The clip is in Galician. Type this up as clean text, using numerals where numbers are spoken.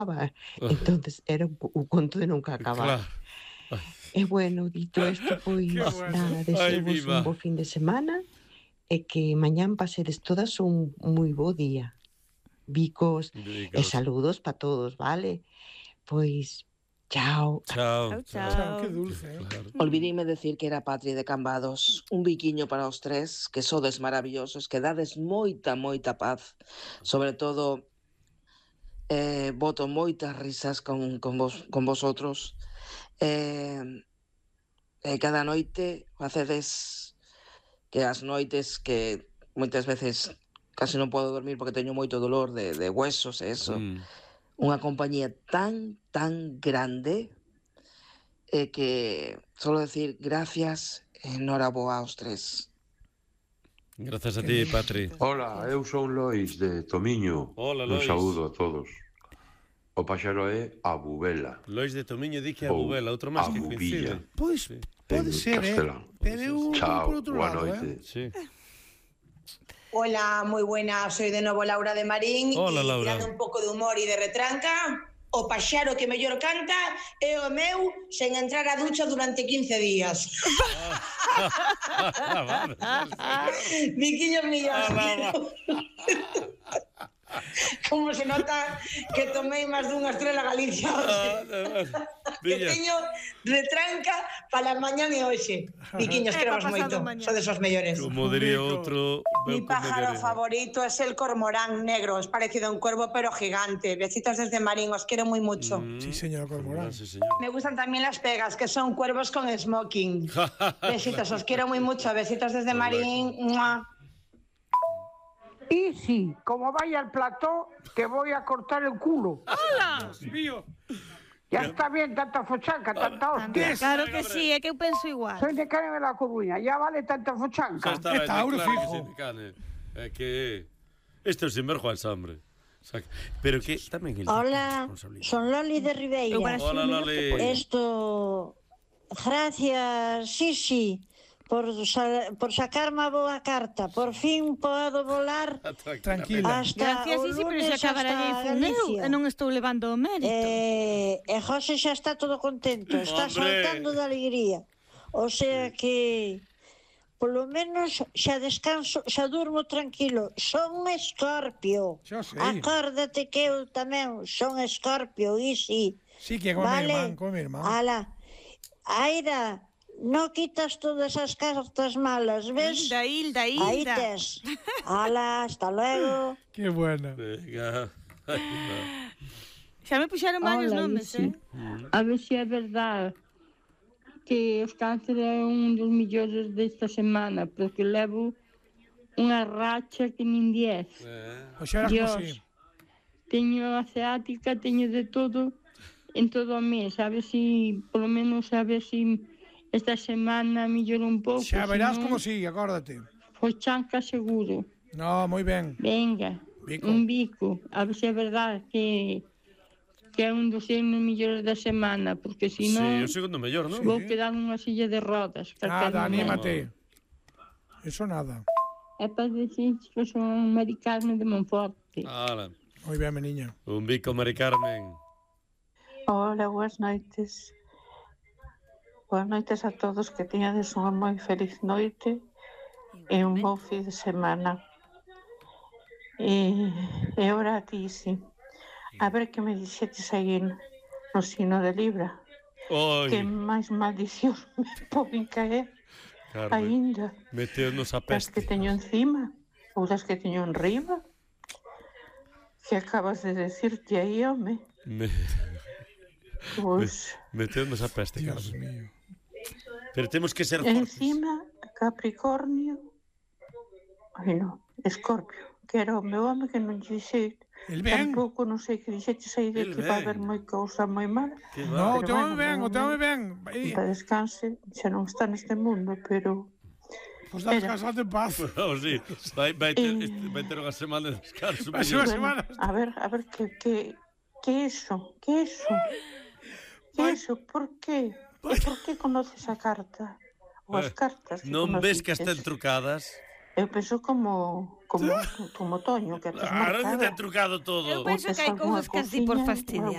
entonces era o conto de nunca acabar. Claro. E bueno, dito isto, pois nada, deseo-vos un bo fin de semana e que mañán pasedes todas un moi bo día. Bicos e saludos para todos, vale? Pois, chao. Chao. Que dulce, Claro. Olvidíme decir que era Patri de Cambados. Un biquiño para os tres, que sodes maravillosos, que dades moita paz. Sobre todo, boto moitas risas con vosotros. Cada noite facedes que as noites que moitas veces casi non podo dormir porque teño moito dolor de huesos e eso. Unha compañía tan grande que solo decir gracias e enhoraboa aos tres. Gracias a ti, Patri. Hola, eu son Lois de Tomiño. Hola, Un Lois. saúdo a todos. O paxaro é a bubela. Lois de Tomiño di que a bubela, outro máis que coincide. Pois, pode ser, pero eu Chao, por outro boa lado, noite. Sí. Hola, moi buena, soy de novo Laura de Marín. Hola, y Laura. tirando un pouco de humor e de retranca, o paxaro que mellor canta é o meu sen entrar a ducha durante 15 días. Biquiños millóns. Como se nota que tomei máis dunha estrela Galicia hoxe. Que teño retranca para mañán e hoxe. Biquiños, queremos moito. Sodes os mellores. Como diría outro... Mi pájaro favorito es el cormorán negro. Es parecido a un cuervo pero gigante. Besitos desde Marín, os quiero muy mucho. Sí, señor cormorán. Sí, señor. Me gustan también las pegas, que son cuervos con smoking. Besitos, os quiero muy mucho. Besitos desde Marín. ¡Mua! Y sí, como vaya al plató, te voy a cortar el culo. ¡Hola! Mío. Ya está bien tanta fochanca, tanta hostia. Claro que sí, é que eu penso igual. Soy de Cane de la Coruña, ya vale tanta fochanca. Está Auro fijo. É que... Este é o sinvergüenza, hombre. Pero que tamén... Hola, son Loli de Ribeira. Hola, Loli. Esto... Gracias, sí, por sacarme a boa carta. Por fin podo volar Tranquila. hasta Gracias, o sí, pero lunes xa acabarallei hasta fun eu Galicia. e non estou levando o mérito. E José xa está todo contento, está saltando de alegría. O sea que polo menos xa descanso, xa durmo tranquilo. Son Escorpio. Xa sei. Acórdate que eu tamén son Escorpio, e si. Sí, que como mi irmán, Ala. Aira, no quitas todas as cartas malas, ves? Hilda. Aí tes. Ala, hasta luego. Que buena. Venga. Xa me puxeron varios nomes, A ver se é verdade que os cáncer é un dos millores desta semana, porque levo unha racha que nin 10. O xa eras como si. Teño a ciática, teño de todo en todo o mes, a ver si, polo menos, a ver si esta semana mellora un pouco. Xa verás como si, acórdate. Fochanca seguro. No, moi ben. Venga, un bico, a ver se é verdade que é un dos 100 millores da semana, porque se non... Sí, o segundo mellor, non? Vou quedar nunha silla de rodas. Nada, anímate. Eso nada. É para decir que son Mari Carmen de Monforte. Ala. Moi ben, meniña. Un bico, Mari Carmen. Hola, boas noites. Boas noites a todos, que teñades unha moi feliz noite e un bo fin de semana. E ora a ti, sí. A ver que me dixetes aí no signo de Libra. Que máis maldicións me poden caer aínda. Meteonos a Das peste. que teño encima ou das que teño enriba. Que acabas de decirte aí, home. Pois... Meteonos a peste, Dios Carmen. mío. Pero temos que ser fortes. Encima, Capricornio... Ai, non, Escorpio, que era o meu home que non dixei... Tampouco non sei que dixetes aí de que vai haber moi cousa moi mala. No, o teu home ben, o teu home ben. Para descanse, xa non está neste mundo, pero... Pois dá descansado en paz. Oh, sí, vai ter unha semana de descanso. Vai ser unha semana. A ver, que iso? Que iso? Que iso? Por qué? Por que conoces a carta? Ou as cartas? Non ves que están trucadas? Eu penso como Toño, que Ahora que ten trucado todo. Eu penso que hai cousas que así por fastidiar.